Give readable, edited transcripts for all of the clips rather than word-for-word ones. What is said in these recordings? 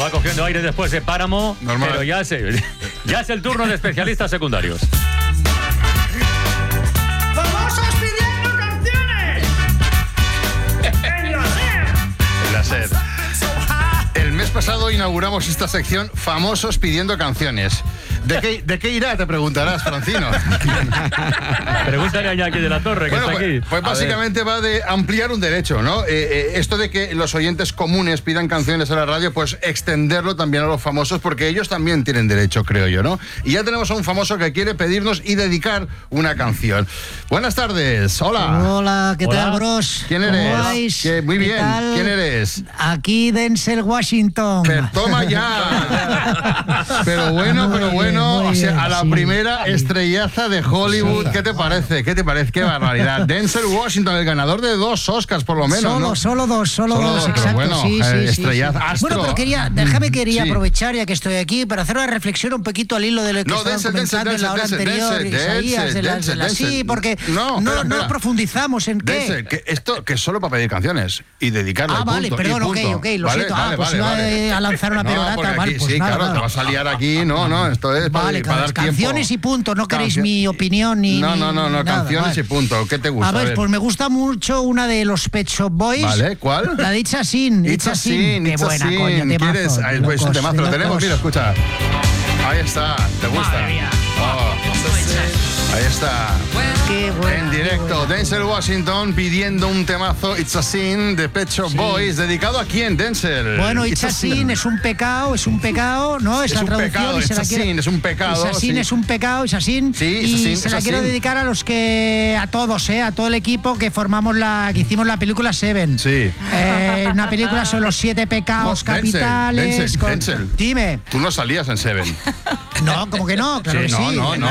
Va cogiendo aire después de Páramo, Normal. pero ya es el turno de especialistas secundarios. ¡Famosos pidiendo canciones! En la SER. El mes pasado inauguramos esta sección Famosos pidiendo canciones. ¿De qué irá? Te preguntarás, Francino. Pregúntale a Iñaki de la Torre, que Bueno, está aquí. pues básicamente va de ampliar un derecho, ¿no? Esto de que los oyentes comunes pidan canciones a la radio, pues extenderlo también a los famosos, porque ellos también tienen derecho, creo yo, ¿no? Y ya tenemos a un famoso que quiere pedirnos y dedicar una canción. Buenas tardes, hola. Hola, ¿qué Hola. tal, bros? ¿Quién ¿Cómo eres? vais? Muy ¿Qué bien. tal? ¿Quién eres? Aquí Denzel Washington. Pero toma ya. Pero bueno, Muy o sea, bien, a la sí. primera estrellaza de Hollywood, Sí. ¿qué te parece? ¿Qué te parece? Qué barbaridad. Denzel Washington, el ganador de 2 Oscars por lo menos, ¿no? Solo dos, pero exacto. bueno, sí. estrellaza, astro. Bueno, pero quería Sí. aprovechar, ya que estoy aquí, para hacer una reflexión un poquito al hilo de lo que estaban comentando en la hora anterior, Isaías, sí, porque no profundizamos en qué. Denzel, que esto que es solo para pedir canciones y dedicarle al Vale, punto, perdón, y punto. ok, lo siento. Pues iba a lanzar una perorata, porque vale, aquí, pues sí, nada, claro, nada. te vas a liar aquí, no, esto es Vale, para dar tiempo. canciones y punto, no queréis mi opinión ni No, nada, canciones vale. y punto. ¿Qué te gusta? A ver, pues me gusta mucho una de los Pet Shop Boys. Vale, ¿cuál? La de It's a Sin. It's a Sin, Qué It's a buena, Sin. coño, temazo. ¿Quieres? Pues un temazo, lo tenemos, mira, escucha. Ahí está, ¿te gusta? Madre mía. Ahí está. Qué buena. En directo, Denzel Washington pidiendo un temazo It's a Sin de Pet Shop Boys. ¿Dedicado a quién, Denzel? Bueno, It's a Sin es un pecado, ¿no? Es la un traducción. pecado, y se It's la a quiero- Sin, es un pecado, It's a Sin sí. es un pecado, It's a Sin. Sí, It's a y Sin, se It's la a quiero Sin. dedicar a todos, a todo el equipo que hicimos la película Seven. Sí. Una película sobre los 7 pecados capitales. Denzel. Dime. Tú no salías en Seven. No, como que no, claro que sí. No.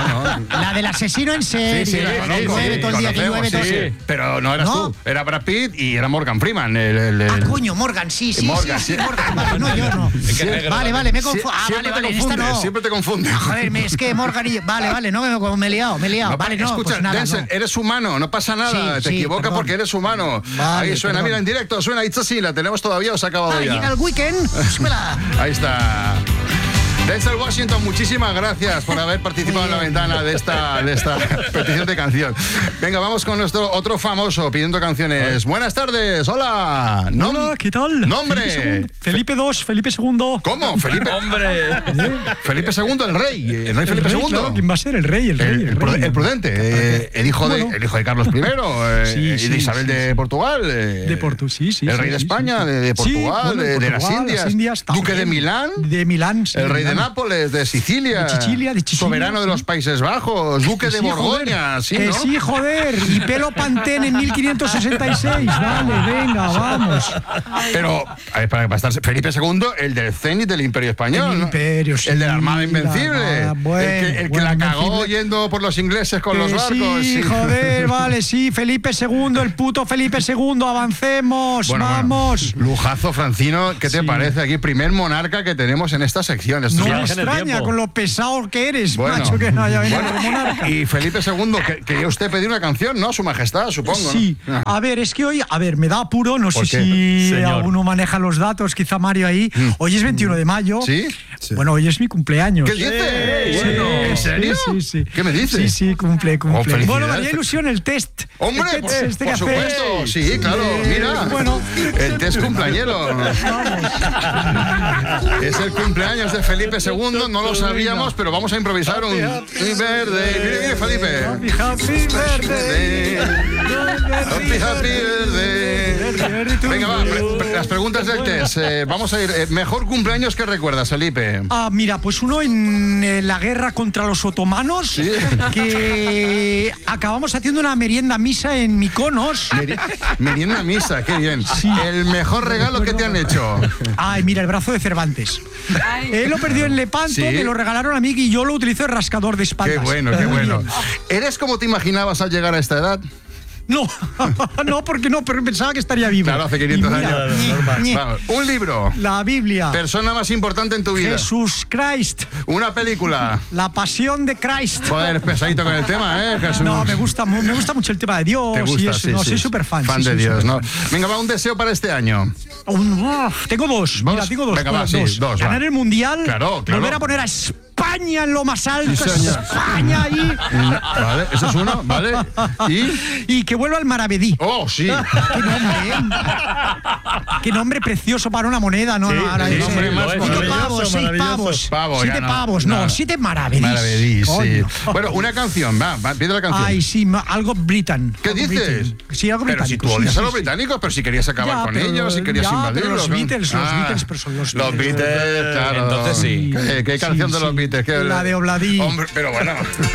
La del asesino en serie. la que llueve todo el día, que llueve todo el día. Pero no eras ¿No? tú, era Brad Pitt y era Morgan Freeman. Coño, Morgan, sí. Morgan, sí, sí. Morgan, vale, no, yo no. Vale, me confundo. Vale, en esta no. Siempre te confunde. Joder, es que Morgan y... Vale, no, me he liado. Vale, no, escucha, pues nada, Denzel, no. eres humano, no pasa nada. Sí, te equivocas perdón. porque eres humano. Vale, Ahí suena, perdón. mira, en directo suena It's a Sin, ¿la tenemos todavía o se ha acabado Llega ya? el weekend. Súbela. Ahí está. Denzel Washington, muchísimas gracias por haber participado en la ventana de esta petición de canción. Venga, vamos con nuestro otro famoso pidiendo canciones. Buenas tardes, hola. Hola, ¿qué tal? Nombre. Felipe II, Felipe II. ¿Cómo? Felipe. ¡Hombre! Felipe II, el rey Felipe rey, II. claro, ¿quién va a ser? El rey. El prudente, el hijo de Carlos I, y de Isabel de Portugal. De Portugal, sí. El rey de España, de Portugal, Sí, de las Indias. Duque de también. Milán. De Milán, sí. El rey de Nápoles, de Sicilia. De Sicilia, Soberano de los Países Bajos. Duque de Borgoña. Joder. Sí, ¿no? Sí, joder. Y pelo Pantene en 1566. Vale, venga, vamos. Pero, a ver, para estar Felipe II, el del cenit del Imperio Español. El ¿no? Imperio, sí, El de la Armada Invencible. la Armada, el que la cagó Invencible. yendo por los ingleses con los barcos. Sí, joder, vale, sí. Felipe II, el puto Felipe II. Avancemos, vamos. Bueno, lujazo, Francino. ¿Qué te Sí. parece aquí? Primer monarca que tenemos en esta sección. Esto No es- me Viaje en el extraña tiempo. con lo pesado que eres, Bueno. macho, que no haya venido como monarca. Y Felipe II, quería usted pedir una canción, ¿no? A su majestad, supongo. Sí, ¿no? a ver, es que hoy, me da apuro, no sé ¿Por qué? si Señor. alguno maneja los datos, quizá Mario ahí. Hoy es 21 de mayo. ¿Sí? Bueno, hoy es mi cumpleaños. ¿Qué dices? Sí, Bueno, ¿en serio? Sí. ¿Qué me dices? Sí, cumple. felicidades. Bueno, me haría ilusión el test. Hombre, el test por que supuesto. hacéis. Sí, claro, mira. Bueno, El test cumpleañero. Es el cumpleaños de Felipe II, no lo sabíamos, pero vamos a improvisar un verde. Mire, Felipe. happy birthday. Happy birthday. Venga, va, las preguntas del test. Vamos a ir. Mejor cumpleaños que recuerdas, Felipe. Mira, pues uno en la guerra contra los otomanos, Sí. que acabamos haciendo una merienda misa en Mykonos. Merienda misa, qué bien. Sí. El mejor regalo que te han hecho. Ay, mira, el brazo de Cervantes. Él lo perdió en Lepanto, Sí. me lo regalaron a mí y yo lo utilizo de rascador de espaldas. Qué bueno, qué Muy bueno. bien. ¿Eres como te imaginabas al llegar a esta edad? No, no, porque no, pero pensaba que estaría vivo. Claro, hace 500 Y mira, años. Vamos, un libro. La Biblia. Persona más importante en tu vida. Jesús Christ. Una película. La pasión de Christ. Joder, pesadito con el tema, Jesús. No, me gusta mucho el tema de Dios. ¿Te gusta? Y eso, Sí, no, sí. soy súper fan. Fan sí, de soy Dios, ¿no? superfan. Venga, va, un deseo para este año. Tengo dos. Mira, tengo dos. Venga, va, sí, dos, Ganar va. el Mundial. Claro. Volver a poner a España en lo más alto. Sí, señor. España ahí. Vale, eso es uno, ¿vale? Y que vuelva al Maravedí. Oh, sí. Qué nombre, Qué nombre precioso para una moneda, ¿no? Sí, no, ahora sí, dice, hombre, más 5 maravilloso, pavos, 6 pavos. Pavos, 7 ya pavos, no, 7 maravedís. Maravedís, sí. Coño. Bueno, una canción, va, pide la canción. Ay, sí, algo Britain. ¿Qué algo dices? Britain. Sí, algo Pero si británico. tú odias sí, a los sí. británicos, pero si querías acabar Ya, con pero- ellos, si querías ya, pero invadirlos. los ¿no? Beatles, pero son los Los Beatles. Beatles, claro. Entonces sí. ¿Qué canción Sí, de los sí. Beatles? La de Obladí. Hombre, pero bueno.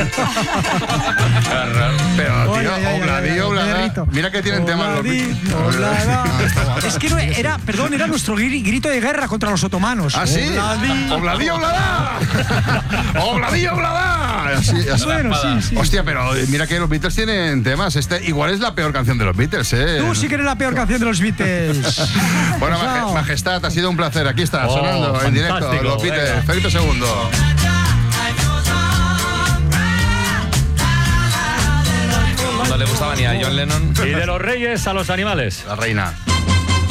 Pero, tío, Obladí. Perrito. Mira que tienen temas los Obladí, Beatles. Oblada. Es que no, era nuestro grito de guerra contra los otomanos. ¿Ah, sí? Obladí. Oblada. Obladí, Oblada. Así. Bueno, sí. Hostia, pero mira que los Beatles tienen temas. Igual es la peor canción de los Beatles, ¿eh? Tú sí que eres la peor canción de los Beatles. Bueno, Chao. Majestad, ha sido un placer. Aquí está, sonando en directo fantástico, los Beatles. venga. Felipe II. No le gustaba ni a John Lennon. Y de los reyes a los animales. La reina.